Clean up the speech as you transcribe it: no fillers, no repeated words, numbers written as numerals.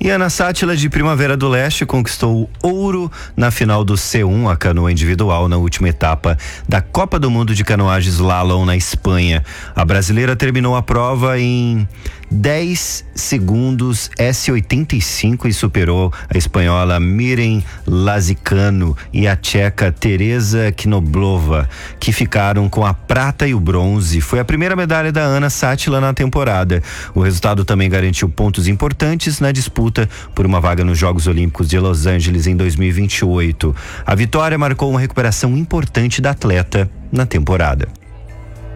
E Ana Sátila de Primavera do Leste conquistou ouro na final do C1, a canoa individual, na última etapa da Copa do Mundo de Canoagem Slalom na Espanha. A brasileira terminou a prova em 10 segundos S85 e superou a espanhola Miren Lazicano e a tcheca Teresa Knoblova, que ficaram com a prata e o bronze. Foi a primeira medalha da Ana Sátila na temporada. O resultado também garantiu pontos importantes na disputa por uma vaga nos Jogos Olímpicos de Los Angeles em 2028. A vitória marcou uma recuperação importante da atleta na temporada.